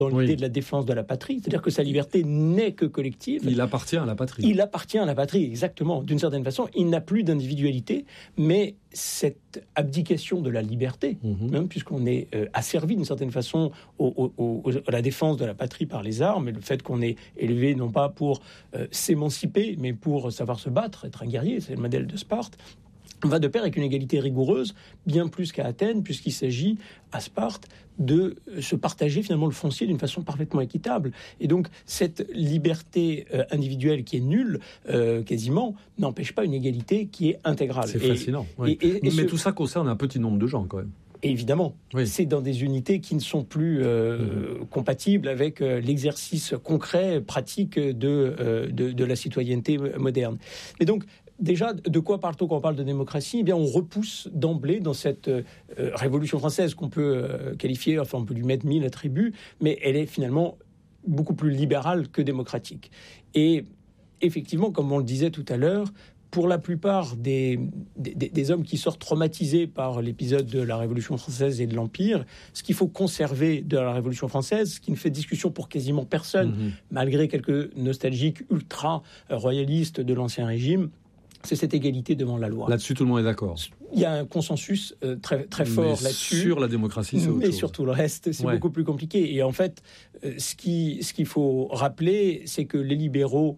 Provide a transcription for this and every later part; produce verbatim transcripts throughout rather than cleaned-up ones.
dans l'idée oui. de la défense de la patrie, c'est-à-dire que sa liberté n'est que collective. Il appartient à la patrie. Il appartient à la patrie, exactement. D'une certaine façon, il n'a plus d'individualité, mais cette abdication de la liberté, mmh. hein, puisqu'on est euh, asservi d'une certaine façon au, au, au, à la défense de la patrie par les armes, et le fait qu'on est élevé non pas pour euh, s'émanciper, mais pour savoir se battre, être un guerrier, c'est le modèle de Sparte, va de pair avec une égalité rigoureuse, bien plus qu'à Athènes, puisqu'il s'agit à Sparte de se partager finalement le foncier d'une façon parfaitement équitable. Et donc cette liberté euh, individuelle qui est nulle, euh, quasiment, n'empêche pas une égalité qui est intégrale. C'est et, fascinant. Oui. Et, et, et Mais ce... tout ça concerne un petit nombre de gens quand même. Évidemment, oui. c'est dans des unités qui ne sont plus euh, mmh. compatibles avec euh, l'exercice concret, pratique de, euh, de, de la citoyenneté moderne. Et donc, déjà, de quoi parle-t-on quand on parle de démocratie ? Eh bien, on repousse d'emblée dans cette euh, Révolution française qu'on peut euh, qualifier, enfin on peut lui mettre mille attributs, mais elle est finalement beaucoup plus libérale que démocratique. Et effectivement, comme on le disait tout à l'heure, pour la plupart des, des, des hommes qui sortent traumatisés par l'épisode de la Révolution française et de l'Empire, ce qu'il faut conserver de la Révolution française, ce qui ne fait discussion pour quasiment personne, mmh. malgré quelques nostalgiques ultra-royalistes de l'Ancien Régime, c'est cette égalité devant la loi. Là-dessus, tout le monde est d'accord. Il y a un consensus euh, très, très fort mais là-dessus. Sur la démocratie, c'est autre mais chose. Mais sur tout le reste, c'est ouais. beaucoup plus compliqué. Et en fait, euh, ce, qui, ce qu'il faut rappeler, c'est que les libéraux,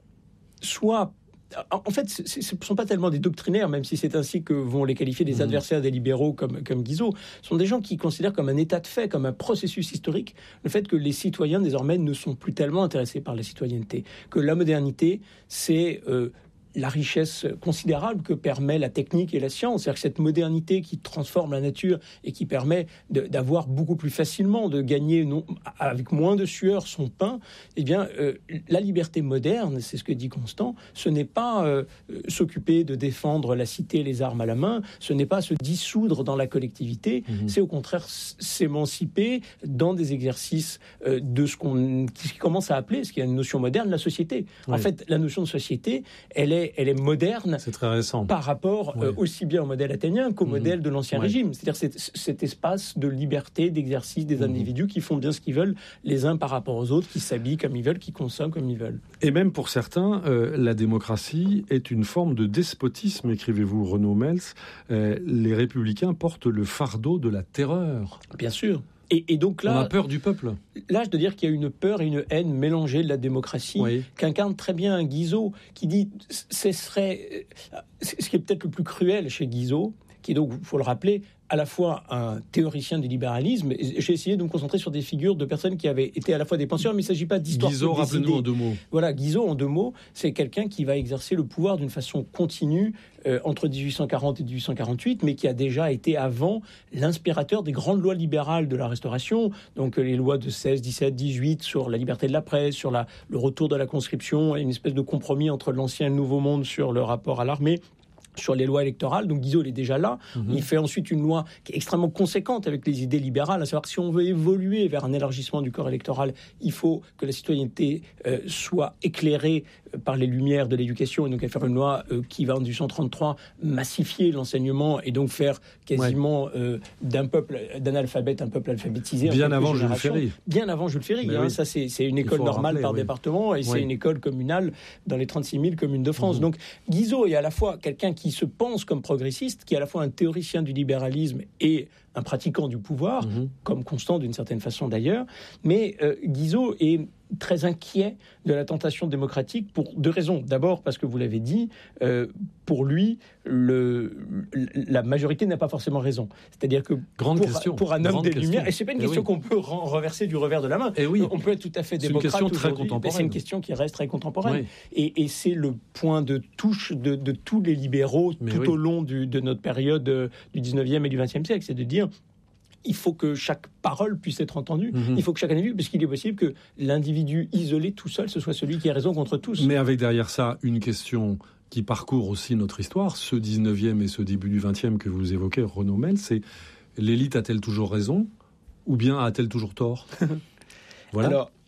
soit... En fait, ce ne sont pas tellement des doctrinaires, même si c'est ainsi que vont les qualifier des mmh. adversaires des libéraux comme, comme Guizot. Ce sont des gens qui considèrent comme un état de fait, comme un processus historique, le fait que les citoyens, désormais, ne sont plus tellement intéressés par la citoyenneté. Que la modernité, c'est... Euh, la richesse considérable que permet la technique et la science. C'est-à-dire que cette modernité qui transforme la nature et qui permet de, d'avoir beaucoup plus facilement, de gagner non, avec moins de sueur son pain, eh bien, euh, la liberté moderne, c'est ce que dit Constant, ce n'est pas euh, s'occuper de défendre la cité, les armes à la main, ce n'est pas se dissoudre dans la collectivité, mmh. c'est au contraire s'émanciper dans des exercices euh, de ce qu'on qui commence à appeler, ce qui est une notion moderne, la société. Oui. En fait, la notion de société, elle est elle est moderne. C'est très récent. Par rapport oui. euh, aussi bien au modèle athénien qu'au mmh. modèle de l'Ancien ouais. Régime. C'est-à-dire cet, cet espace de liberté, d'exercice des mmh. individus qui font bien ce qu'ils veulent les uns par rapport aux autres, qui s'habillent comme ils veulent, qui consomment comme ils veulent. Et même pour certains, euh, la démocratie est une forme de despotisme, écrivez-vous Renaud Mels. Euh, les républicains portent le fardeau de la terreur. Bien sûr. Et, et donc là, on a peur du peuple. Là, je dois dire qu'il y a une peur et une haine mélangée de la démocratie, oui. qu'incarne très bien Guizot, qui dit, ce serait, ce qui est peut-être le plus cruel chez Guizot, qui est donc, il faut le rappeler, à la fois un théoricien du libéralisme. J'ai essayé de me concentrer sur des figures de personnes qui avaient été à la fois des penseurs, mais il ne s'agit pas d'histoire. Guizot, rappelez-nous en deux mots. Voilà, Guizot, en deux mots, c'est quelqu'un qui va exercer le pouvoir d'une façon continue euh, entre dix-huit cent quarante et dix-huit cent quarante-huit, mais qui a déjà été avant l'inspirateur des grandes lois libérales de la Restauration, donc les lois de seize, dix-sept, dix-huit sur la liberté de la presse, sur la, le retour de la conscription, et une espèce de compromis entre l'ancien et le nouveau monde sur le rapport à l'armée, sur les lois électorales. Donc Guizot, il est déjà là. Mmh. Il fait ensuite une loi qui est extrêmement conséquente avec les idées libérales, à savoir que si on veut évoluer vers un élargissement du corps électoral, il faut que la citoyenneté euh, soit éclairée euh, par les lumières de l'éducation. Et donc, il va faire une loi euh, qui va, en dix-huit cent trente-trois, massifier l'enseignement et donc faire quasiment ouais. euh, d'un peuple, d'un alphabet, un peuple alphabétisé. Bien avant Jules Ferry. Bien avant Jules Ferry. Hein, oui. Ça, c'est, c'est une école normale rappeler, par oui. département et oui. c'est une école communale dans les trente-six mille communes de France. Mmh. Donc, Guizot est à la fois quelqu'un qui qui se pense comme progressiste, qui est à la fois un théoricien du libéralisme et un pratiquant du pouvoir, mmh. comme Constant d'une certaine façon d'ailleurs, mais euh, Guizot est très inquiet de la tentation démocratique pour deux raisons. D'abord, parce que vous l'avez dit, euh, pour lui, le, la majorité n'a pas forcément raison. C'est-à-dire que Grande pour, question. pour un homme Grande des question. Lumières, et c'est pas une et question oui. qu'on peut reverser du revers de la main. Et oui. On peut être tout à fait démocrate c'est une question aujourd'hui, très contemporaine. mais c'est une question qui reste très contemporaine. Oui. Et, et c'est le point de touche de, de tous les libéraux mais tout oui. au long du, de notre période euh, du dix-neuvième et du vingtième siècle, c'est de dire il faut que chaque parole puisse être entendue, mmh. il faut que chacun ait vu, parce qu'il est possible que l'individu isolé tout seul, ce soit celui qui a raison contre tous. Mais avec derrière ça une question qui parcourt aussi notre histoire, ce dix-neuvième et ce début du vingtième que vous évoquez, Renaud Mels, c'est l'élite a-t-elle toujours raison ou bien a-t-elle toujours tort? Voilà. Alors,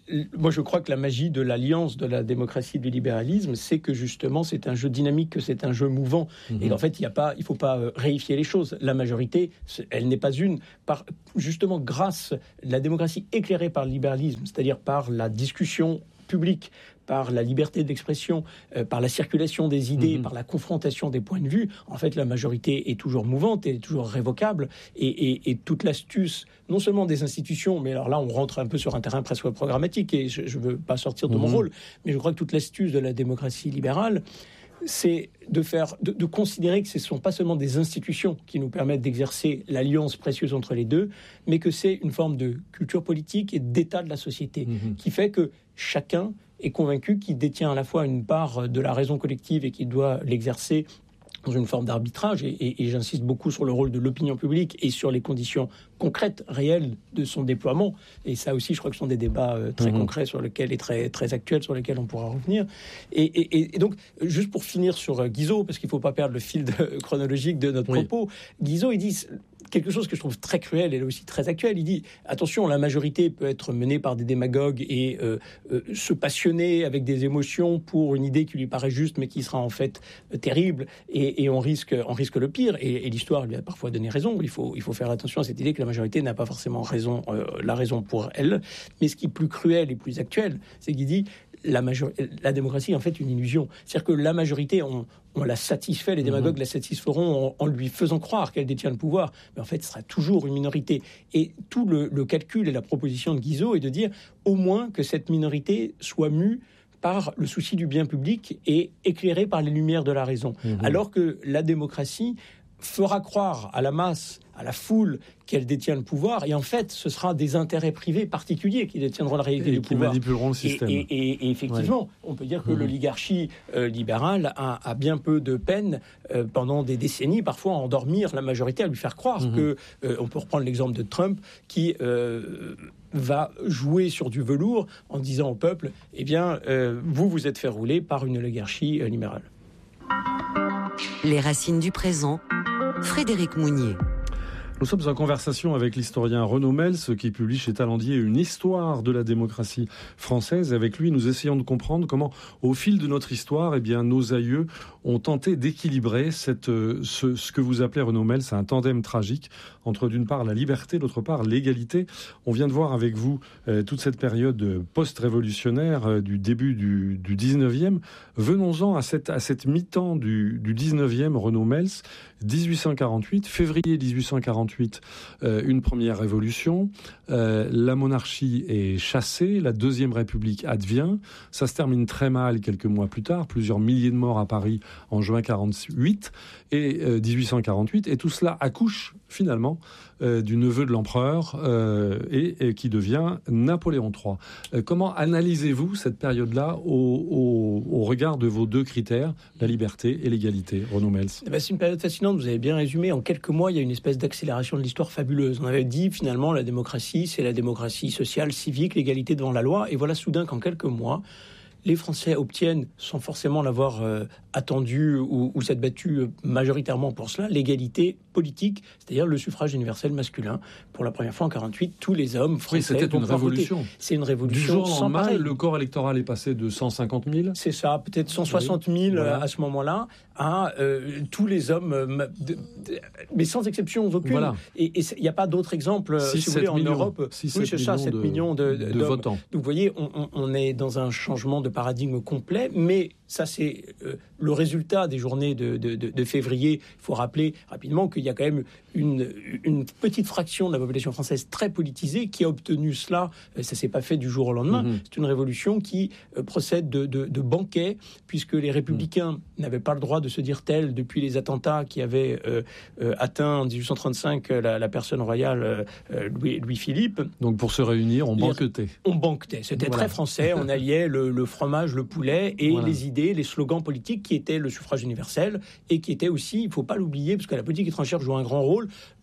moi, je crois que la magie de l'alliance de la démocratie et du libéralisme, c'est que justement, c'est un jeu dynamique, que c'est un jeu mouvant. Mmh. Et en fait, il y a pas, il ne faut pas euh, réifier les choses. La majorité, elle n'est pas une. Par, justement, grâce à la démocratie éclairée par le libéralisme, c'est-à-dire par la discussion publique, par la liberté d'expression, euh, par la circulation des idées, mmh. par la confrontation des points de vue, en fait, la majorité est toujours mouvante, elle est toujours révocable. Et, et, et toute l'astuce, non seulement des institutions, mais alors là, on rentre un peu sur un terrain presque programmatique, et je ne veux pas sortir de mmh. mon rôle, mais je crois que toute l'astuce de la démocratie libérale, c'est de, faire, de, de considérer que ce ne sont pas seulement des institutions qui nous permettent d'exercer l'alliance précieuse entre les deux, mais que c'est une forme de culture politique et d'état de la société, mmh. qui fait que chacun est convaincu qu'il détient à la fois une part de la raison collective et qu'il doit l'exercer dans une forme d'arbitrage, et, et, et j'insiste beaucoup sur le rôle de l'opinion publique et sur les conditions concrètes, réelles de son déploiement. Et ça aussi, je crois que ce sont des débats euh, très mmh. concrets sur lesquels et très, très actuels sur lesquels on pourra revenir. Et, et, et donc, juste pour finir sur euh, Guizot, parce qu'il ne faut pas perdre le fil de, chronologique de notre oui. propos, Guizot, il dit quelque chose que je trouve très cruel et là aussi très actuel. Il dit, attention, la majorité peut être menée par des démagogues et euh, euh, se passionner avec des émotions pour une idée qui lui paraît juste mais qui sera en fait euh, terrible, et, et on, risque, on risque le pire. Et, et l'histoire lui a parfois donné raison. Il faut, il faut faire attention à cette idée que la majorité n'a pas forcément raison, euh, la raison pour elle. Mais ce qui est plus cruel et plus actuel, c'est qu'il dit la, major... la démocratie est en fait une illusion. C'est-à-dire que la majorité, on, on la satisfait, les démagogues mmh. la satisferont en, en lui faisant croire qu'elle détient le pouvoir. Mais en fait, ce sera toujours une minorité. Et tout le, le calcul et la proposition de Guizot est de dire au moins que cette minorité soit mue par le souci du bien public et éclairée par les lumières de la raison. Mmh. Alors que la démocratie fera croire à la masse, à la foule, qu'elle détient le pouvoir, et en fait, ce sera des intérêts privés particuliers qui détiendront la réalité et du qui pouvoir. manipuleront le système. Et, et, et, et effectivement, ouais. on peut dire que mmh. l'oligarchie euh, libérale a, a bien peu de peine euh, pendant des décennies, parfois, à endormir la majorité, à lui faire croire mmh. que, euh, on peut reprendre l'exemple de Trump, qui euh, va jouer sur du velours en disant au peuple, eh bien, euh, vous vous êtes fait rouler par une oligarchie euh, libérale. Les racines du présent, Frédéric Mounier. Nous sommes en conversation avec l'historien Renaud Mels, qui publie chez Talandier une histoire de la démocratie française. Avec lui, nous essayons de comprendre comment, au fil de notre histoire, eh bien, nos aïeux ont tenté d'équilibrer cette, ce, ce que vous appelez, Renaud Mels, un tandem tragique entre, d'une part, la liberté, d'autre part, l'égalité. On vient de voir avec vous euh, toute cette période post-révolutionnaire euh, du début du, du dix-neuvième. Venons-en à cette, à cette mi-temps du, du dix-neuvième, Renaud Mels, dix-huit cent quarante-huit, février dix-huit cent quarante-huit, euh, une première révolution, euh, la monarchie est chassée, la deuxième république advient, ça se termine très mal quelques mois plus tard, plusieurs milliers de morts à Paris en juin quarante-huit, et euh, dix-huit cent quarante-huit, et tout cela accouche finalement euh, du neveu de l'empereur euh, et, et qui devient Napoléon trois. Euh, comment analysez-vous cette période-là au, au, au regard de vos deux critères, la liberté et l'égalité, Renaud Mels? Eh ben, c'est une période fascinante, vous avez bien résumé. En quelques mois, il y a une espèce d'accélération de l'histoire fabuleuse. On avait dit finalement la démocratie, c'est la démocratie sociale, civique, l'égalité devant la loi. Et voilà soudain qu'en quelques mois, les Français obtiennent, sans forcément l'avoir euh, attendu ou, ou s'être battu euh, majoritairement pour cela, l'égalité politique, c'est-à-dire le suffrage universel masculin. Pour la première fois en quarante-huit, tous les hommes français oui, c'était une révolution. Voter. C'est une révolution. Du jour au sans lendemain, pareil. Le corps électoral est passé de cent cinquante mille. C'est ça, peut-être cent soixante mille oui, voilà. à ce moment-là, à euh, tous les hommes, euh, de, de, mais sans exception aucune. Voilà. Et il n'y a pas d'autres exemples, six, si vous voulez, en millions, Europe. six, oui, c'est ça, sept millions de, de, de votants. Donc vous voyez, on, on, on est dans un changement de paradigme complet, mais ça c'est euh, le résultat des journées de, de, de, de février. Il faut rappeler rapidement qu'il y a quand même une, une petite fraction de la population française très politisée qui a obtenu cela. Ça ne s'est pas fait du jour au lendemain. Mmh. C'est une révolution qui euh, procède de, de, de banquets, puisque les républicains mmh. n'avaient pas le droit de se dire tel depuis les attentats qui avaient euh, euh, atteint en dix-huit cent trente-cinq la, la personne royale euh, Louis, Louis-Philippe. Donc pour se réunir, on banquetait. On banquetait. C'était voilà. très français. On alliait le, le fromage, le poulet et voilà. les idées, les slogans politiques qui étaient le suffrage universel et qui étaient aussi, il ne faut pas l'oublier, parce que la politique étrangère joue un grand rôle,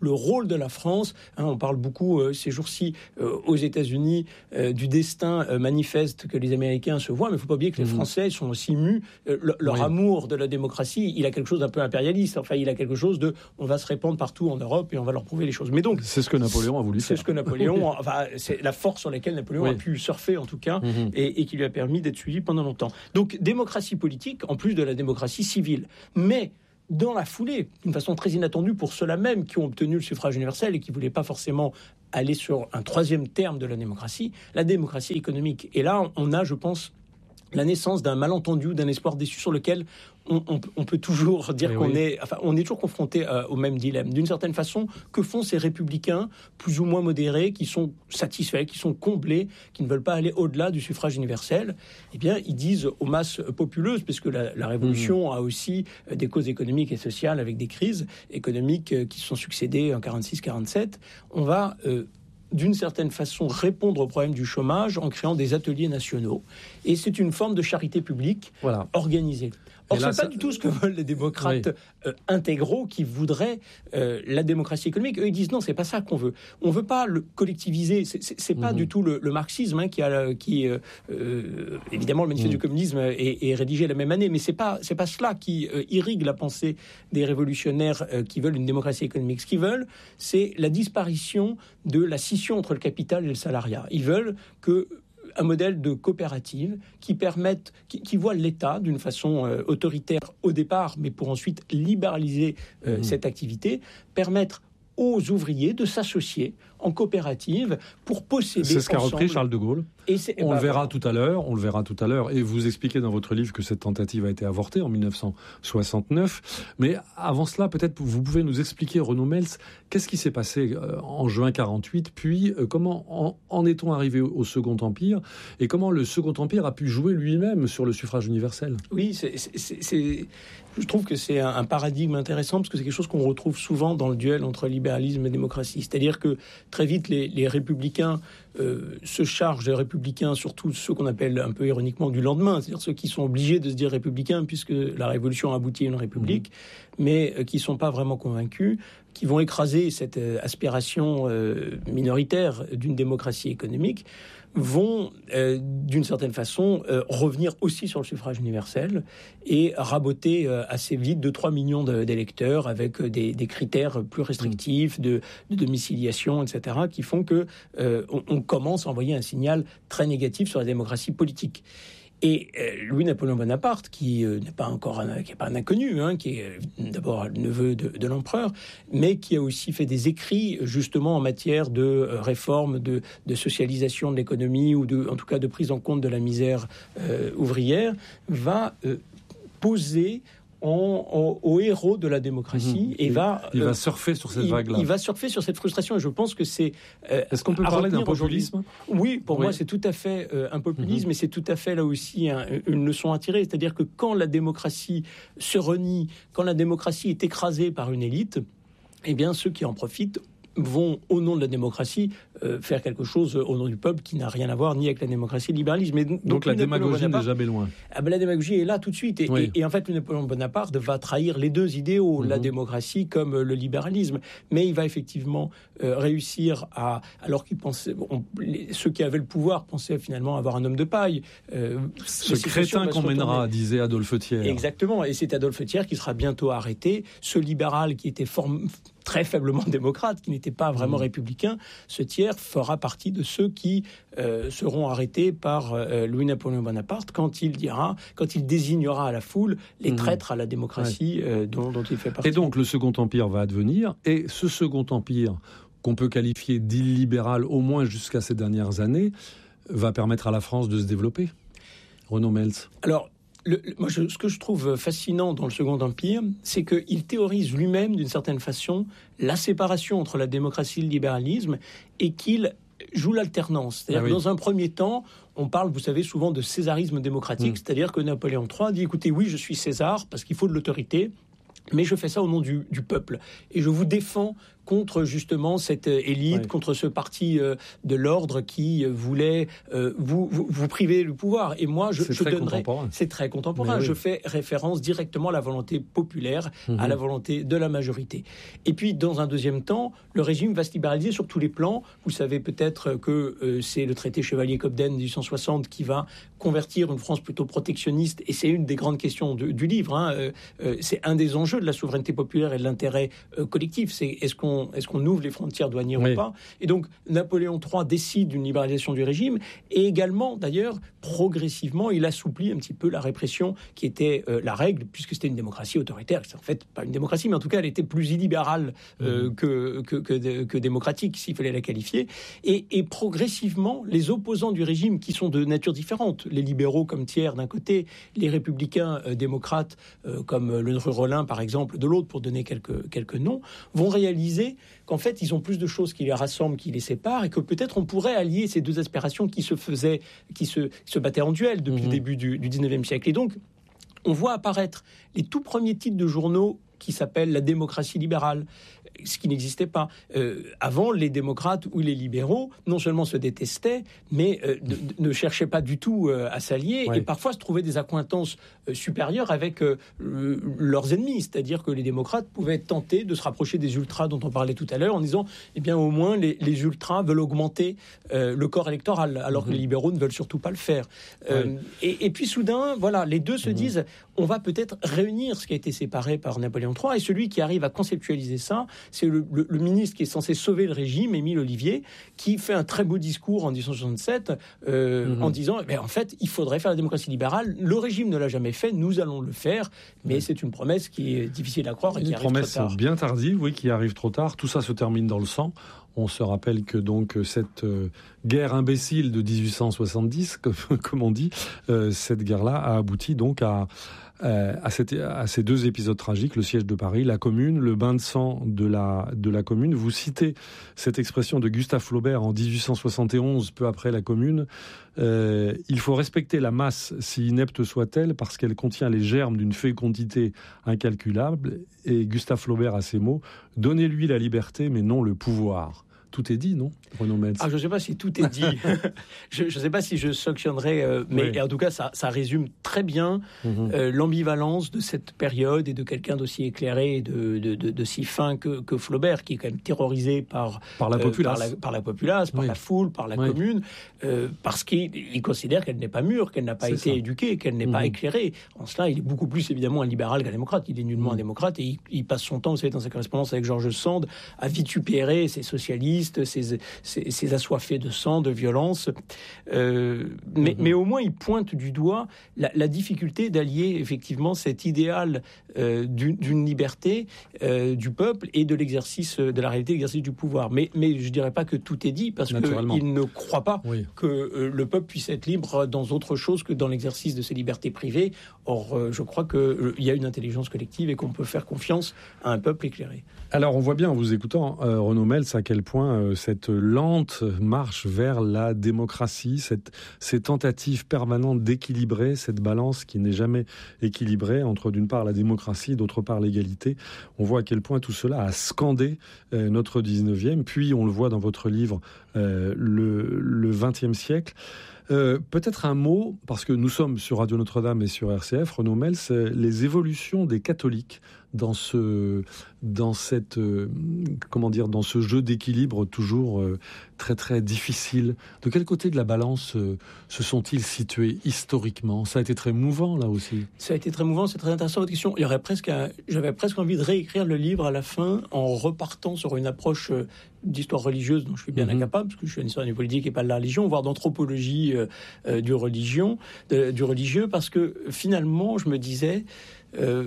le rôle de la France. Hein, on parle beaucoup euh, ces jours-ci euh, aux États-Unis euh, du destin euh, manifeste que les Américains se voient, mais il ne faut pas oublier que les Français sont aussi mus. Euh, le, leur oui. amour de la démocratie, il a quelque chose d'un peu impérialiste. Enfin, il a quelque chose de, on va se répandre partout en Europe et on va leur prouver les choses. Mais donc, c'est ce que Napoléon a voulu c'est faire. C'est ce que Napoléon, enfin, c'est la force sur laquelle Napoléon oui. a pu surfer en tout cas, mm-hmm. et, et qui lui a permis d'être suivi pendant longtemps. Donc, démocratie politique en plus de la démocratie civile. Mais dans la foulée, d'une façon très inattendue pour ceux-là même qui ont obtenu le suffrage universel et qui ne voulaient pas forcément aller sur un troisième terme de la démocratie, la démocratie économique. Et là, on a, je pense, la naissance d'un malentendu, d'un espoir déçu sur lequel on, on, on peut toujours dire Mais qu'on oui. est, enfin, on est toujours confronté euh, au même dilemme. D'une certaine façon, que font ces républicains plus ou moins modérés, qui sont satisfaits, qui sont comblés, qui ne veulent pas aller au-delà du suffrage universel? Eh bien, ils disent aux masses populeuses, puisque la, la révolution mmh. a aussi euh, des causes économiques et sociales avec des crises économiques euh, qui se sont succédées en quarante-six quarante-sept, on va euh, d'une certaine façon, répondre au problème du chômage en créant des ateliers nationaux. Et c'est une forme de charité publique voilà. organisée. Or, ce n'est pas ça... du tout ce que veulent les démocrates oui. euh, intégraux qui voudraient euh, la démocratie économique. Eux, ils disent non, c'est pas ça qu'on veut. On veut pas le collectiviser. C'est, c'est, c'est pas mm-hmm. du tout le, le marxisme hein, qui a, qui euh, euh, évidemment le manifeste mm. du communisme est, est rédigé la même année, mais c'est pas, c'est pas cela qui euh, irrigue la pensée des révolutionnaires euh, qui veulent une démocratie économique. Ce qu'ils veulent, c'est la disparition de la scission entre le capital et le salariat. Ils veulent que un modèle de coopérative qui permette, qui, qui voit l'État d'une façon euh, autoritaire au départ, mais pour ensuite libéraliser euh, mmh. cette activité, permettre aux ouvriers de s'associer en coopérative pour posséder C'est ce qu'a ensemble. repris Charles de Gaulle. Et c'est, on bah, le verra voilà. tout à l'heure, on le verra tout à l'heure. Et vous expliquez dans votre livre que cette tentative a été avortée en dix-neuf cent soixante-neuf. Mais avant cela, peut-être vous pouvez nous expliquer, Renaud Mels, qu'est-ce qui s'est passé en juin quarante-huit, puis comment en, en est-on arrivé au Second Empire, et comment le Second Empire a pu jouer lui-même sur le suffrage universel? Oui, c'est, c'est, c'est, c'est, je trouve que c'est un, un paradigme intéressant, parce que c'est quelque chose qu'on retrouve souvent dans le duel entre libéralisme et démocratie. C'est-à-dire que très vite, les, les républicains euh, se chargent des républicains, surtout ceux qu'on appelle un peu ironiquement du lendemain, c'est-à-dire ceux qui sont obligés de se dire républicains puisque la révolution a abouti à une république, mmh. mais euh, qui ne sont pas vraiment convaincus, qui vont écraser cette euh, aspiration euh, minoritaire d'une démocratie économique, vont, euh, d'une certaine façon, euh, revenir aussi sur le suffrage universel et raboter euh, assez vite deux à trois millions de, d'électeurs avec des, des critères plus restrictifs de, de domiciliation, et cetera, qui font que euh, on, on commence à envoyer un signal très négatif sur la démocratie politique. Et euh, Louis-Napoléon Bonaparte, qui euh, n'est pas encore un, qui est pas un inconnu, hein, qui est euh, d'abord le neveu de, de l'empereur, mais qui a aussi fait des écrits justement en matière de euh, réforme, de, de socialisation de l'économie ou de, en tout cas de prise en compte de la misère euh, ouvrière, va euh, poser En, en, au héros de la démocratie mmh. et va il euh, va surfer sur cette il, vague-là. Il va surfer sur cette frustration et je pense que c'est. Euh, Est-ce qu'on peut parler d'un populisme ? Oui, pour oui. moi c'est tout à fait euh, un populisme, mmh. et c'est tout à fait là aussi un, une leçon à tirer. C'est-à-dire que quand la démocratie se renie, quand la démocratie est écrasée par une élite, eh bien ceux qui en profitent vont, au nom de la démocratie, euh, faire quelque chose au nom du peuple qui n'a rien à voir ni avec la démocratie ni le libéralisme. Et donc, donc la démagogie n'est jamais loin. Ah ben la démagogie est là tout de suite. Et, oui. et, et en fait, Napoléon Bonaparte va trahir les deux idéaux, mmh. la démocratie comme le libéralisme. Mais il va effectivement euh, réussir à... Alors qu'il pensait... On, les, ceux qui avaient le pouvoir pensaient finalement avoir un homme de paille. Euh, Ce crétin qu'on mènera, disait Adolphe Thiers. Exactement. Et c'est Adolphe Thiers qui sera bientôt arrêté. Ce libéral qui était form... très faiblement démocrate, qui n'était pas vraiment mmh. républicain, ce Thiers fera partie de ceux qui euh, seront arrêtés par euh, Louis-Napoléon Bonaparte quand il dira, quand il désignera à la foule les mmh. traîtres à la démocratie ouais. euh, dont, dont il fait partie. Et donc le Second Empire va advenir, et ce Second Empire, qu'on peut qualifier d'illibéral au moins jusqu'à ces dernières années, va permettre à la France de se développer. Renaud Mels. Alors, Le, le, moi, je, ce que je trouve fascinant dans le Second Empire, c'est qu'il théorise lui-même, d'une certaine façon, la séparation entre la démocratie et le libéralisme, et qu'il joue l'alternance. C'est-à-dire ah oui. que dans un premier temps, on parle, vous savez, souvent de césarisme démocratique, mmh. c'est-à-dire que Napoléon trois dit, écoutez, oui, je suis César, parce qu'il faut de l'autorité, mais je fais ça au nom du, du peuple. Et je vous défends contre justement cette élite, ouais. contre ce parti euh, de l'ordre qui euh, voulait euh, vous, vous, vous priver du pouvoir. Et moi, je, c'est je très donnerais... contemporain. C'est très contemporain. Oui. Je fais référence directement à la volonté populaire, mmh. à la volonté de la majorité. Et puis, dans un deuxième temps, le régime va se libéraliser sur tous les plans. Vous savez peut-être que euh, c'est le traité Chevalier-Cobden dix-huit cent soixante qui va convertir une France plutôt protectionniste. Et c'est une des grandes questions de, du livre. Hein. Euh, euh, c'est un des enjeux de la souveraineté populaire et de l'intérêt euh, collectif. C'est est-ce qu'on, est-ce qu'on ouvre les frontières douanières oui. ou pas? Et donc, Napoléon trois décide d'une libéralisation du régime. Et également, d'ailleurs, progressivement, il assouplit un petit peu la répression qui était euh, la règle, puisque c'était une démocratie autoritaire. C'est en fait pas une démocratie, mais en tout cas, elle était plus illibérale euh, mmh. que, que, que, que démocratique, s'il fallait la qualifier. Et, et progressivement, les opposants du régime, qui sont de nature différente, les libéraux comme Thiers d'un côté, les républicains euh, démocrates euh, comme Le Dreux-Rollin, par exemple, de l'autre, pour donner quelques, quelques noms, vont réaliser qu'en fait, ils ont plus de choses qui les rassemblent, qui les séparent, et que peut-être on pourrait allier ces deux aspirations qui se faisaient, qui se, qui se battaient en duel depuis mmh. le début du, du dix-neuvième siècle. Et donc, on voit apparaître les tout premiers titres de journaux qui s'appellent La démocratie libérale, ce qui n'existait pas. Euh, avant, les démocrates ou les libéraux, non seulement se détestaient, mais euh, ne, ne cherchaient pas du tout euh, à s'allier, ouais. et parfois se trouvaient des accointances euh, supérieures avec euh, le, leurs ennemis. C'est-à-dire que les démocrates pouvaient tenter de se rapprocher des ultras dont on parlait tout à l'heure, en disant, eh bien, au moins, les, les ultras veulent augmenter euh, le corps électoral, alors mmh. que les libéraux ne veulent surtout pas le faire. Euh, ouais. et, et puis, soudain, voilà, les deux se mmh. disent, on va peut-être réunir ce qui a été séparé par Napoléon trois, et celui qui arrive à conceptualiser ça, c'est le, le, le ministre qui est censé sauver le régime, Émile Ollivier, qui fait un très beau discours en dix-neuf cent soixante-sept euh, mmh. en disant, eh bien, en fait, il faudrait faire la démocratie libérale. Le régime ne l'a jamais fait, nous allons le faire, mais mmh. c'est une promesse qui est difficile à croire et une qui arrive trop tard. Une promesse bien tardive, oui, qui arrive trop tard. Tout ça se termine dans le sang. On se rappelle que donc cette euh, guerre imbécile de dix-huit cent soixante-dix, comme, comme on dit, euh, cette guerre-là a abouti donc à Euh, à, cette, à ces deux épisodes tragiques, le siège de Paris, la Commune, le bain de sang de la, de la Commune. Vous citez cette expression de Gustave Flaubert en dix-huit cent soixante et onze, peu après la Commune. Euh, il faut respecter la masse, si inepte soit-elle, parce qu'elle contient les germes d'une fécondité incalculable. Et Gustave Flaubert a ces mots, « Donnez-lui la liberté, mais non le pouvoir ». Tout est dit, non, Renaud Meltz? Ah, je ne sais pas si tout est dit. je ne sais pas si je sanctionnerais, euh, mais oui. en tout cas, ça, ça résume très bien mmh. euh, l'ambivalence de cette période et de quelqu'un d'aussi éclairé et de, de, de, de si fin que, que Flaubert, qui est quand même terrorisé par, par la populace, euh, par, la, par, la populace, par oui. la foule, par la oui. Commune, euh, parce qu'il il considère qu'elle n'est pas mûre, qu'elle n'a pas C'est été ça. éduquée, qu'elle n'est mmh. pas éclairée. En cela, il est beaucoup plus évidemment un libéral qu'un démocrate. Il est nullement mmh. un démocrate et il, il passe son temps, vous savez, dans sa correspondance avec Georges Sand, à vitupérer ces socialistes, Ces, ces, ces assoiffés de sang, de violence. Euh, mais, mmh. mais au moins, il pointe du doigt la, la difficulté d'allier effectivement cet idéal euh, d'une, d'une liberté euh, du peuple et de l'exercice, de la réalité de l'exercice du pouvoir. Mais, mais je ne dirais pas que tout est dit, parce qu'il ne croit pas oui. que euh, le peuple puisse être libre dans autre chose que dans l'exercice de ses libertés privées. Or, euh, je crois qu'il euh, y a une intelligence collective et qu'on peut faire confiance à un peuple éclairé. Alors, on voit bien en vous écoutant, euh, Renaud Meltz, à quel point euh, cette lente marche vers la démocratie, cette, ces tentatives permanentes d'équilibrer cette balance qui n'est jamais équilibrée entre, d'une part, la démocratie et d'autre part, l'égalité. On voit à quel point tout cela a scandé euh, notre dix-neuvième, puis on le voit dans votre livre, euh, le, le vingtième siècle. Euh, peut-être un mot, parce que nous sommes sur Radio Notre-Dame et sur R C F, Renaud Meltz, euh, les évolutions des catholiques dans ce, dans cette, euh, comment dire, dans ce jeu d'équilibre toujours euh, très très difficile. De quel côté de la balance euh, se sont-ils situés historiquement? Ça a été très mouvant là aussi. Ça a été très mouvant, c'est très intéressant votre question. Il y aurait presque, un, j'avais presque envie de réécrire le livre à la fin en repartant sur une approche euh, d'histoire religieuse dont je suis bien mmh. incapable, parce que je suis un historien du politique et pas de la religion, voire d'anthropologie euh, euh, du religion, de, du religieux, parce que finalement, je me disais. Euh,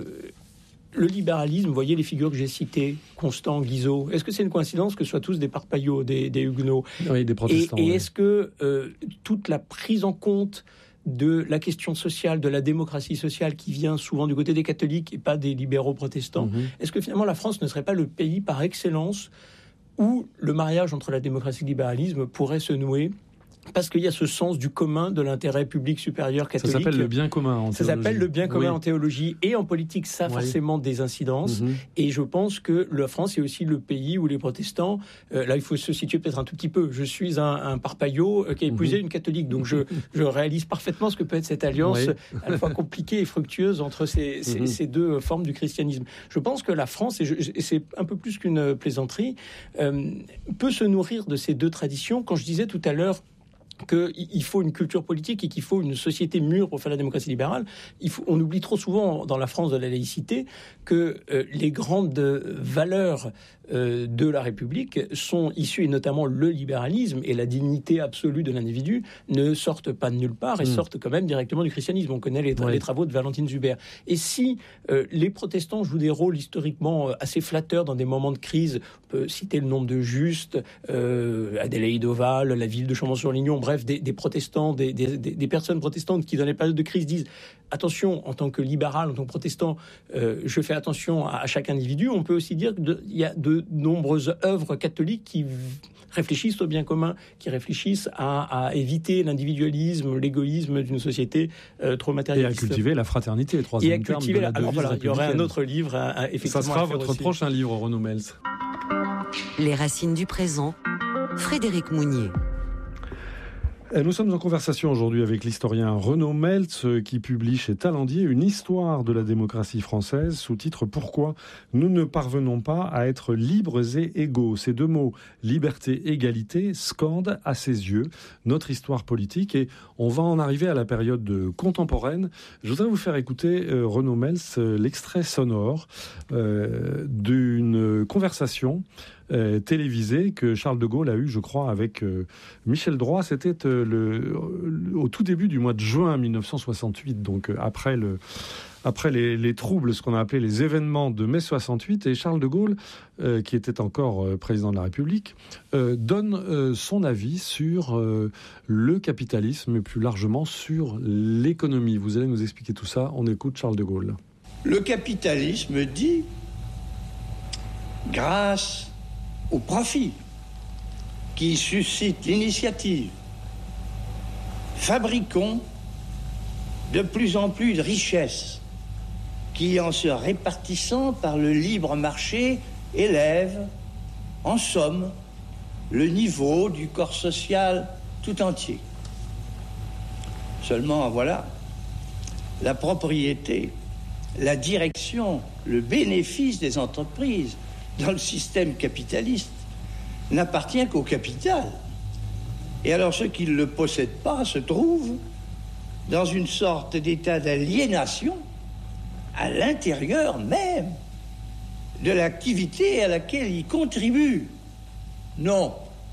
Le libéralisme, vous voyez les figures que j'ai citées, Constant, Guizot, est-ce que c'est une coïncidence que ce soient tous des parpaillots, des, des huguenots? Oui, des protestants. Et, et oui. est-ce que euh, toute la prise en compte de la question sociale, de la démocratie sociale qui vient souvent du côté des catholiques et pas des libéraux protestants, mmh. est-ce que finalement la France ne serait pas le pays par excellence où le mariage entre la démocratie et le libéralisme pourrait se nouer parce qu'il y a ce sens du commun, de l'intérêt public supérieur catholique. Ça s'appelle le bien commun en théologie. Ça s'appelle le bien commun oui. en théologie. Et en politique, ça a oui. forcément des incidences. Mm-hmm. Et je pense que la France est aussi le pays où les protestants, euh, là il faut se situer peut-être un tout petit peu. Je suis un, un parpaillot euh, qui a épousé mm-hmm. une catholique, donc je, je réalise parfaitement ce que peut être cette alliance oui. à la fois compliquée et fructueuse entre ces, ces, mm-hmm. ces deux formes du christianisme. Je pense que la France, et, je, et c'est un peu plus qu'une plaisanterie, euh, peut se nourrir de ces deux traditions. Quand je disais tout à l'heure qu'il faut une culture politique et qu'il faut une société mûre pour faire la démocratie libérale, il faut, on oublie trop souvent dans la France de la laïcité que euh, les grandes valeurs euh, de la République sont issues, et notamment le libéralisme et la dignité absolue de l'individu, ne sortent pas de nulle part et mmh. sortent quand même directement du christianisme. On connaît les, tra- ouais. les travaux de Valentine Zuber. Et si euh, les protestants jouent des rôles historiquement assez flatteurs dans des moments de crise, on peut citer le nombre de Justes, euh, Adélaïde Oval, la ville de Chambon-sur-Lignon, bref, des, des protestants, des, des, des personnes protestantes qui, dans les périodes de crise, disent attention, en tant que libéral, en tant que protestant, euh, je fais attention à, à chaque individu. On peut aussi dire qu'il y a de nombreuses œuvres catholiques qui réfléchissent au bien commun, qui réfléchissent à, à éviter l'individualisme, l'égoïsme d'une société euh, trop matérialiste. Et à cultiver la fraternité, troisième Et à cultiver terme de la, la... Alors voilà, il y aurait un autre livre à, à effectivement. Ça sera votre aussi. prochain livre, Renaud Mels. Les racines du présent, Frédéric Mounier. Nous sommes en conversation aujourd'hui avec l'historien Renaud Mels qui publie chez Talandier une histoire de la démocratie française sous titre « Pourquoi nous ne parvenons pas à être libres et égaux ». Ces deux mots, liberté, égalité, scandent à ses yeux notre histoire politique et on va en arriver à la période contemporaine. Je voudrais vous faire écouter, euh, Renaud Mels, l'extrait sonore euh, d'une conversation Euh, télévisé que Charles de Gaulle a eu, je crois, avec euh, Michel Droit. C'était euh, le, le, au tout début du mois de juin mille neuf cent soixante-huit, donc euh, après, le, après les, les troubles, ce qu'on a appelé les événements de mai soixante-huit. Et Charles de Gaulle, euh, qui était encore euh, président de la République, euh, donne euh, son avis sur euh, le capitalisme et plus largement sur l'économie. Vous allez nous expliquer tout ça. On écoute Charles de Gaulle. Le capitalisme dit, grâce au profit qui suscite l'initiative, fabriquons de plus en plus de richesses qui, en se répartissant par le libre marché, élèvent, en somme, le niveau du corps social tout entier. Seulement, voilà, la propriété, la direction, le bénéfice des entreprises dans le système capitaliste n'appartient qu'au capital. Et alors ceux qui ne le possèdent pas se trouvent dans une sorte d'état d'aliénation à l'intérieur même de l'activité à laquelle ils contribuent. Non.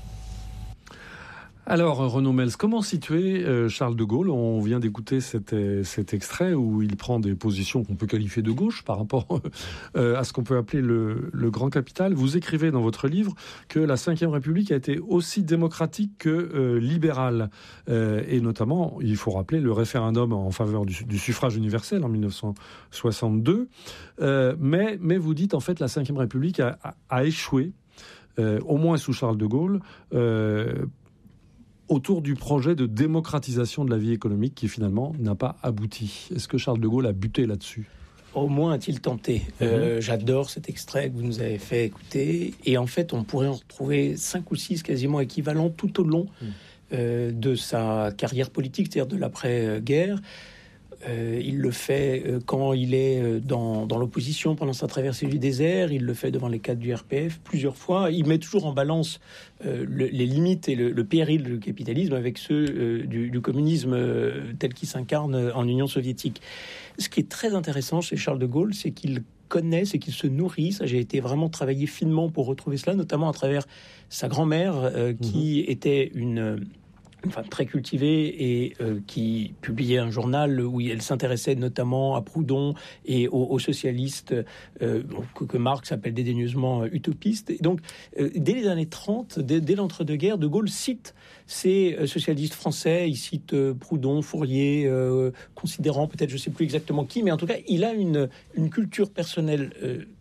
Alors, Renaud Mels, comment situer euh, Charles de Gaulle ? On vient d'écouter cet, cet extrait où il prend des positions qu'on peut qualifier de gauche par rapport euh, à ce qu'on peut appeler le, le grand capital. Vous écrivez dans votre livre que la cinquième République a été aussi démocratique que euh, libérale. Euh, et notamment, il faut rappeler le référendum en faveur du, du suffrage universel en mille neuf cent soixante-deux. Euh, mais, mais vous dites, en fait, la cinquième République a, a, a échoué, euh, au moins sous Charles de Gaulle, euh, autour du projet de démocratisation de la vie économique qui finalement n'a pas abouti. Est-ce que Charles de Gaulle a buté là-dessus ? Au moins a-t-il tenté. Mmh. Euh, j'adore cet extrait que vous nous avez fait écouter. Et en fait, on pourrait en retrouver cinq ou six quasiment équivalents tout au long mmh. euh, de sa carrière politique, c'est-à-dire de l'après-guerre. Euh, il le fait euh, quand il est euh, dans, dans l'opposition pendant sa traversée du désert, il le fait devant les cadres du R P F plusieurs fois. Il met toujours en balance euh, le, les limites et le, le péril du capitalisme avec ceux euh, du, du communisme euh, tel qu'il s'incarne en Union soviétique. Ce qui est très intéressant chez Charles de Gaulle, c'est qu'il connaît, c'est qu'il se nourrit. Ça, j'ai été vraiment travaillé finement pour retrouver cela, notamment à travers sa grand-mère euh, qui mmh. était une... une femme très cultivée et euh, qui publiait un journal où elle s'intéressait notamment à Proudhon et aux, aux socialistes euh, que, que Marx appelle dédaigneusement euh, utopistes. Et donc, euh, dès les années trente, dès, dès l'entre-deux-guerres, De Gaulle cite ces euh, socialistes français. Il cite euh, Proudhon, Fourier, euh, considérant peut-être, je ne sais plus exactement qui, mais en tout cas, il a une, une culture personnelle euh,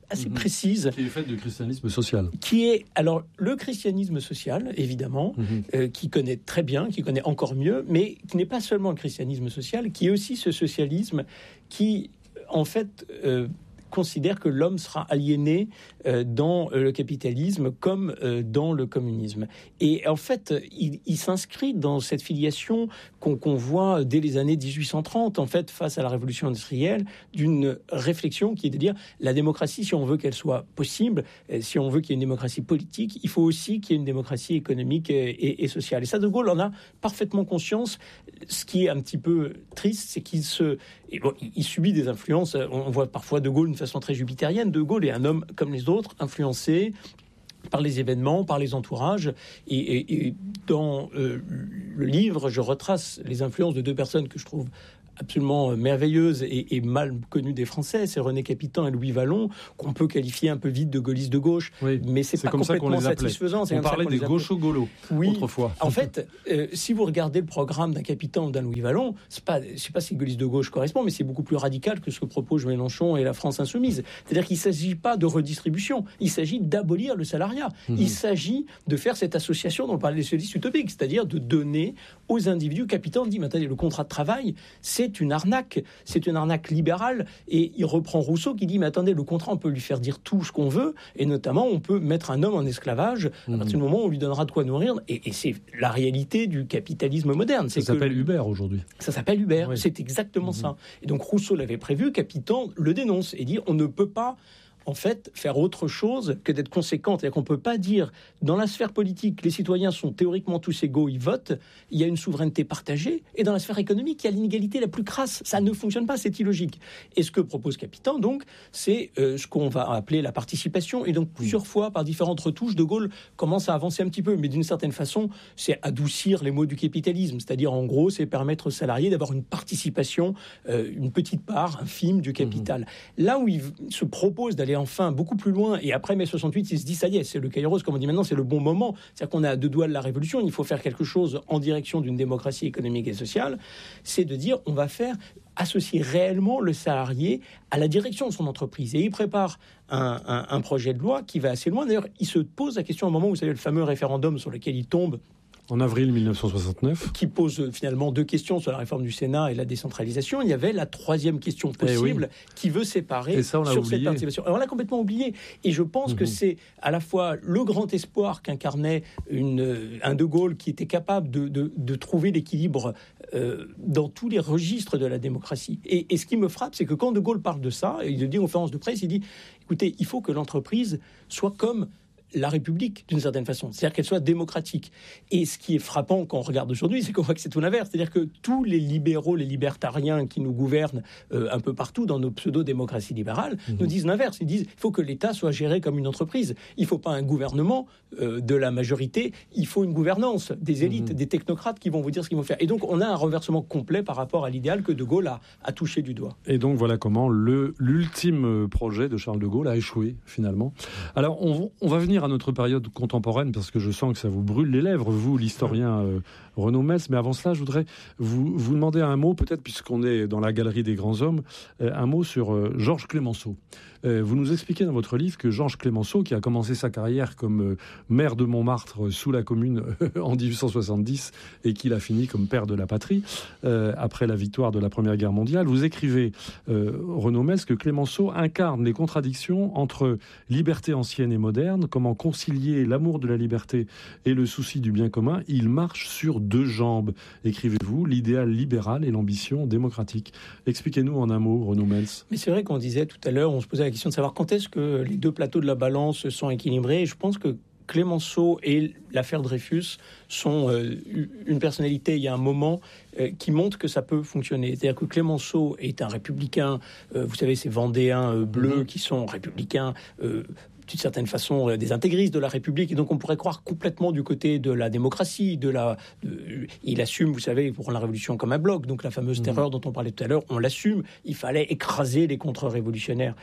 assez mmh. précise. Qui est faite de christianisme social. Qui est, alors, le christianisme social, évidemment, mmh. euh, qui connaît très bien, qui connaît encore mieux, mais qui n'est pas seulement le christianisme social, qui est aussi ce socialisme qui, en fait... Euh, considère que l'homme sera aliéné euh, dans euh, le capitalisme comme euh, dans le communisme. Et en fait, il, il s'inscrit dans cette filiation qu'on, qu'on voit dès les années dix-huit cent trente, en fait, face à la révolution industrielle, d'une réflexion qui est de dire la démocratie, si on veut qu'elle soit possible, si on veut qu'il y ait une démocratie politique, il faut aussi qu'il y ait une démocratie économique et, et, et sociale. Et ça, De Gaulle en a parfaitement conscience. Ce qui est un petit peu triste, c'est qu'il se... Et bon, il subit des influences. On voit parfois De Gaulle d'une façon très jupitérienne. De Gaulle est un homme comme les autres, influencé par les événements, par les entourages. Et, et, et dans euh, le livre, je retrace les influences de deux personnes que je trouve absolument merveilleuse et, et mal connue des Français, c'est René Capitan et Louis Vallon, qu'on peut qualifier un peu vite de gaullistes de gauche, oui, mais c'est, c'est pas comme complètement ça qu'on les satisfaisant. C'est on parlait des gauchos-gaulos oui, autrefois. En fait, euh, si vous regardez le programme d'un Capitan ou d'un Louis Vallon, c'est pas, je sais pas si gaulliste de gauche correspond, mais c'est beaucoup plus radical que ce que proposent Mélenchon et la France insoumise. C'est-à-dire qu'il ne s'agit pas de redistribution, il s'agit d'abolir le salariat. Mmh. Il s'agit de faire cette association dont parlaient les socialistes utopiques, c'est-à-dire de donner aux individus. Capitan dit, mais attendez, le contrat de travail, c'est une arnaque. C'est une arnaque libérale, et il reprend Rousseau qui dit mais attendez, le contrat on peut lui faire dire tout ce qu'on veut, et notamment on peut mettre un homme en esclavage mmh. à partir du moment où on lui donnera de quoi nourrir, et, et c'est la réalité du capitalisme moderne. C'est ça que, s'appelle Uber aujourd'hui. Ça s'appelle Uber, oui. C'est exactement mmh. ça. Et donc Rousseau l'avait prévu, Capitan le dénonce et dit on ne peut pas en fait, faire autre chose que d'être conséquent. C'est-à-dire qu'on ne peut pas dire, dans la sphère politique, les citoyens sont théoriquement tous égaux, ils votent, il y a une souveraineté partagée, et dans la sphère économique, il y a l'inégalité la plus crasse. Ça ne fonctionne pas, c'est illogique. Et ce que propose Capitan, donc, c'est euh, ce qu'on va appeler la participation. Et donc, plusieurs fois, par différentes retouches, De Gaulle commence à avancer un petit peu, mais d'une certaine façon, c'est adoucir les mots du capitalisme. C'est-à-dire, en gros, c'est permettre aux salariés d'avoir une participation, euh, une petite part infime du capital. Mmh. Là où il se propose d'aller enfin beaucoup plus loin, et après mai soixante-huit, il se dit ça y est, c'est le kairos, comme on dit maintenant, c'est le bon moment, c'est-à-dire qu'on est à deux doigts de la révolution, il faut faire quelque chose en direction d'une démocratie économique et sociale, c'est de dire on va faire associer réellement le salarié à la direction de son entreprise. Et il prépare un, un, un projet de loi qui va assez loin. D'ailleurs, il se pose la question au moment où vous savez le fameux référendum sur lequel il tombe en avril mille neuf cent soixante-neuf, qui pose finalement deux questions sur la réforme du Sénat et la décentralisation. Il y avait la troisième question possible, eh oui. qui veut séparer et ça, on sur oublié. cette participation. Alors, on l'a complètement oublié. Et je pense mmh. que c'est à la fois le grand espoir qu'incarnait une, un De Gaulle qui était capable de, de, de trouver l'équilibre euh, dans tous les registres de la démocratie. Et, et ce qui me frappe, c'est que quand De Gaulle parle de ça, et il le dit en conférence de presse, il dit, écoutez, il faut que l'entreprise soit comme la République, d'une certaine façon, c'est-à-dire qu'elle soit démocratique. Et ce qui est frappant quand on regarde aujourd'hui, c'est qu'on voit que c'est tout l'inverse, c'est-à-dire que tous les libéraux, les libertariens qui nous gouvernent euh, un peu partout dans nos pseudo-démocraties libérales, mmh. nous disent l'inverse. Ils disent il faut que l'État soit géré comme une entreprise. Il ne faut pas un gouvernement euh, de la majorité, il faut une gouvernance des élites, mmh. des technocrates qui vont vous dire ce qu'ils vont faire. Et donc, on a un renversement complet par rapport à l'idéal que De Gaulle a, a touché du doigt. Et donc, voilà comment le, l'ultime projet de Charles de Gaulle a échoué, finalement. Alors, on, on va venir à notre période contemporaine, parce que je sens que ça vous brûle les lèvres, vous, l'historien euh, Renaud Mels. Mais avant cela, je voudrais vous, vous demander un mot, peut-être, puisqu'on est dans la galerie des grands hommes, euh, un mot sur euh, Georges Clemenceau. Euh, vous nous expliquez dans votre livre que Georges Clemenceau, qui a commencé sa carrière comme euh, maire de Montmartre euh, sous la Commune euh, en dix-huit cent soixante-dix et qu'il a fini comme père de la patrie euh, après la victoire de la Première Guerre mondiale, vous écrivez, euh, Renaud Mels, que Clemenceau incarne les contradictions entre liberté ancienne et moderne, comment concilier l'amour de la liberté et le souci du bien commun. Il marche sur deux jambes, écrivez-vous, l'idéal libéral et l'ambition démocratique. Expliquez-nous en un mot, Renaud Mels. Mais c'est vrai qu'on disait tout à l'heure, on se posait la question de savoir quand est-ce que les deux plateaux de la balance sont équilibrés. Et je pense que Clemenceau et l'affaire Dreyfus sont euh, une personnalité, il y a un moment, euh, qui montre que ça peut fonctionner. C'est-à-dire que Clemenceau est un républicain, euh, vous savez, ces Vendéens euh, bleus mmh. qui sont républicains, euh, d'une certaine façon, euh, des intégristes de la République, et donc on pourrait croire complètement du côté de la démocratie, de la... De, il assume, vous savez, pour la Révolution comme un bloc, donc la fameuse mmh. terreur dont on parlait tout à l'heure, on l'assume, il fallait écraser les contre-révolutionnaires.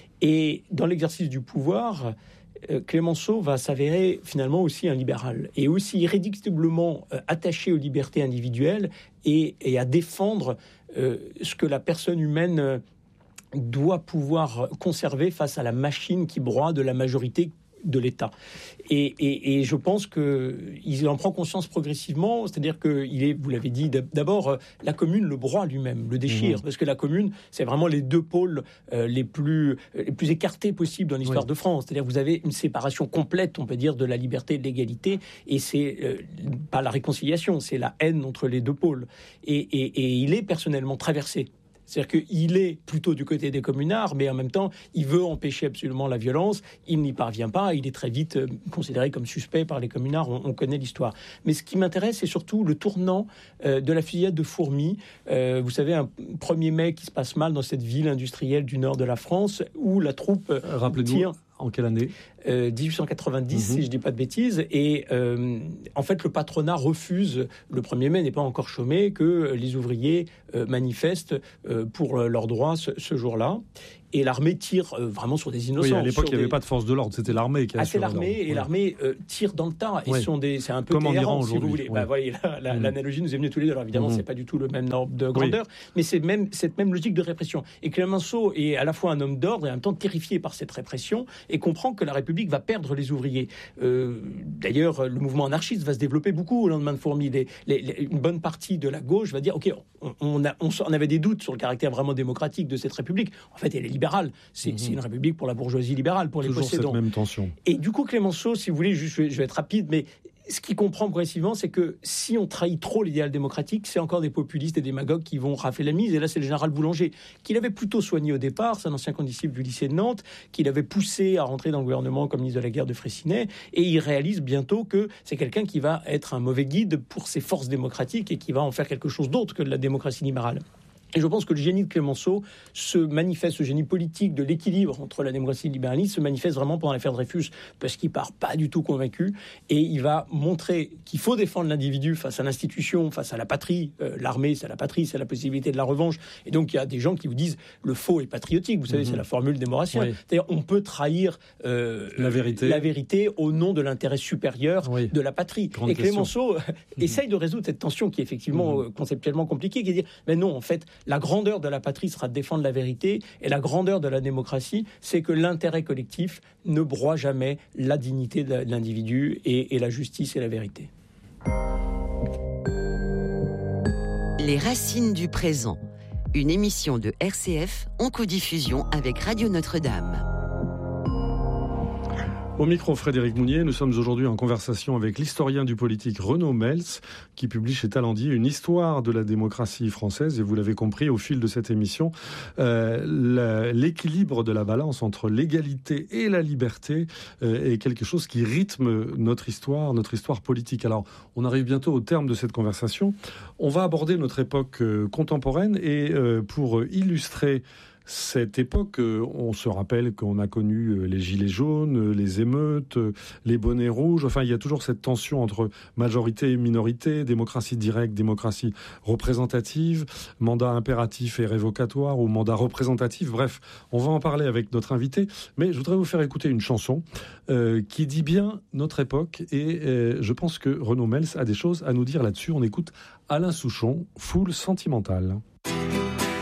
Et dans l'exercice du pouvoir, euh, Clemenceau va s'avérer finalement aussi un libéral, et aussi irréductiblement euh, attaché aux libertés individuelles et, et à défendre euh, ce que la personne humaine... Euh, doit pouvoir conserver face à la machine qui broie de la majorité de l'État. Et, et, et je pense qu'il en prend conscience progressivement, c'est-à-dire qu'il est, vous l'avez dit, d'abord, la commune le broie lui-même, le déchire, mmh. parce que la commune, c'est vraiment les deux pôles euh, les, plus, les plus écartés possibles dans l'histoire oui. de France. C'est-à-dire que vous avez une séparation complète, on peut dire, de la liberté et de l'égalité, et c'est euh, pas la réconciliation, c'est la haine entre les deux pôles. Et, et, et il est personnellement traversé. C'est-à-dire qu'il est plutôt du côté des communards, mais en même temps, il veut empêcher absolument la violence. Il n'y parvient pas. Il est très vite considéré comme suspect par les communards. On, on connaît l'histoire. Mais ce qui m'intéresse, c'est surtout le tournant euh, de la fusillade de Fourmies. Euh, vous savez, un premier mai qui se passe mal dans cette ville industrielle du nord de la France, où la troupe euh, Rappelez-nous, tire... En quelle année ? euh, dix-huit cent quatre-vingt-dix, mm-hmm. si je ne dis pas de bêtises. Et euh, en fait, le patronat refuse, le premier mai n'est pas encore chômé, que les ouvriers euh, manifestent euh, pour leurs droits ce, ce jour-là. Et l'armée tire euh, vraiment sur des innocents. Oui, à l'époque, il n'y avait des... pas de force de l'ordre, c'était l'armée qui a ah, c'est l'armée, et ouais. l'armée euh, tire dans le tas. Et ouais. sont des, c'est un peu comme en Iran si vous voulez. Ouais. Bah, voilà, la, la, mmh. L'analogie nous est venue tous les deux. Alors évidemment, mmh. c'est pas du tout le même ordre de grandeur, oui. mais c'est même cette même logique de répression. Et Clemenceau est à la fois un homme d'ordre et en même temps terrifié par cette répression et comprend que la République va perdre les ouvriers. Euh, d'ailleurs, le mouvement anarchiste va se développer beaucoup au lendemain de Fourmies. Les, les, les, une bonne partie de la gauche va dire, ok, on, on, a, on, on avait des doutes sur le caractère vraiment démocratique de cette République. En fait, elle est libérale. C'est, mmh. c'est une République pour la bourgeoisie libérale, pour Toujours les possédants. Cette même tension. Et du coup, Clemenceau, si vous voulez, je vais, je vais être rapide, mais ce qu'il comprend progressivement, c'est que si on trahit trop l'idéal démocratique, c'est encore des populistes et des démagogues qui vont rafler la mise. Et là, c'est le général Boulanger, qu'il avait plutôt soigné au départ, c'est un ancien condisciple du lycée de Nantes, qu'il avait poussé à rentrer dans le gouvernement comme ministre de la guerre de Freycinet. Et il réalise bientôt que c'est quelqu'un qui va être un mauvais guide pour ses forces démocratiques et qui va en faire quelque chose d'autre que de la démocratie libérale. Et je pense que le génie de Clemenceau se manifeste, ce génie politique de l'équilibre entre la démocratie et le libéralisme se manifeste vraiment pendant l'affaire Dreyfus, parce qu'il part pas du tout convaincu, et il va montrer qu'il faut défendre l'individu face à l'institution, face à la patrie. Euh, l'armée, c'est la patrie, c'est la possibilité de la revanche. Et donc il y a des gens qui vous disent le faux est patriotique. Vous savez, mmh. c'est la formule des Maurassiens. Oui. C'est-à-dire on peut trahir euh, la vérité, la vérité au nom de l'intérêt supérieur oui. de la patrie. Grande et Clemenceau mmh. essaye de résoudre cette tension qui est effectivement mmh. conceptuellement compliquée, qui est de dire mais non, en fait, la grandeur de la patrie sera de défendre la vérité, et la grandeur de la démocratie, c'est que l'intérêt collectif ne broie jamais la dignité de l'individu et, et la justice et la vérité. Les racines du présent, une émission de R C F en codiffusion avec Radio Notre-Dame. Au micro, Frédéric Mounier, nous sommes aujourd'hui en conversation avec l'historien du politique Renaud Mels, qui publie chez Talendier une histoire de la démocratie française. Et vous l'avez compris au fil de cette émission, euh, la, l'équilibre de la balance entre l'égalité et la liberté euh, est quelque chose qui rythme notre histoire, notre histoire politique. Alors, on arrive bientôt au terme de cette conversation. On va aborder notre époque euh, contemporaine et euh, pour illustrer cette époque, on se rappelle qu'on a connu les gilets jaunes, les émeutes, les bonnets rouges. Enfin, il y a toujours cette tension entre majorité et minorité, démocratie directe, démocratie représentative, mandat impératif et révocatoire ou mandat représentatif. Bref, on va en parler avec notre invité. Mais je voudrais vous faire écouter une chanson euh, qui dit bien notre époque. Et euh, je pense que Renaud Mels a des choses à nous dire là-dessus. On écoute Alain Souchon, Foule sentimentale.